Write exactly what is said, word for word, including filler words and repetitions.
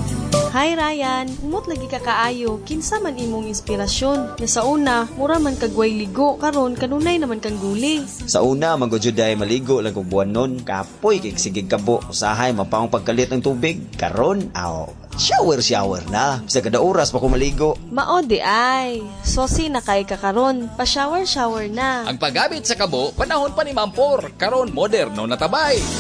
Hi Ryan, umot lagi ka kaayo, kinsa man imong inspirasyon. Nga sa una, mura man kagway ligo, karon kanunay naman kang guli. Sa una, magudyoday maligo lang kung buwan nun, kapoy kay sigig kabo, usahay mapaong pagkalit ng tubig, karon aw, shower shower na, sa kada oras pa ko maligo. Mao di ay, sosi na kay ka karon, pa shower shower na. Ang paggamit sa kabo, panahon pa ni Mampor, karon moderno na tabay.